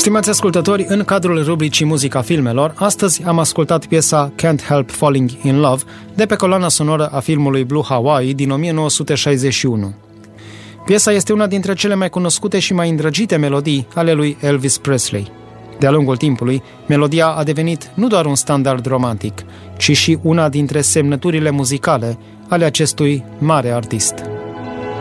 Stimați ascultători, în cadrul rubricii Muzica filmelor, astăzi am ascultat piesa Can't Help Falling in Love de pe coloana sonoră a filmului Blue Hawaii din 1961. Piesa este una dintre cele mai cunoscute și mai îndrăgite melodii ale lui Elvis Presley. De-a lungul timpului, melodia a devenit nu doar un standard romantic, ci și una dintre semnăturile muzicale ale acestui mare artist.